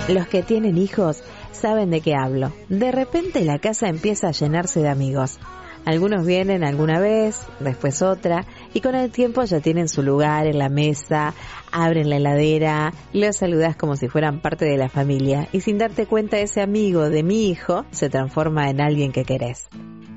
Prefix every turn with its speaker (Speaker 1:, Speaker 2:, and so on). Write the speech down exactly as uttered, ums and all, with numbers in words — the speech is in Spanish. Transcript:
Speaker 1: Los que tienen hijos saben de qué hablo. De repente la casa empieza a llenarse de amigos. Algunos vienen alguna vez, después otra, y con el tiempo ya tienen su lugar en la mesa, abren la heladera, los saludás como si fueran parte de la familia, y sin darte cuenta ese amigo de mi hijo se transforma en alguien que querés.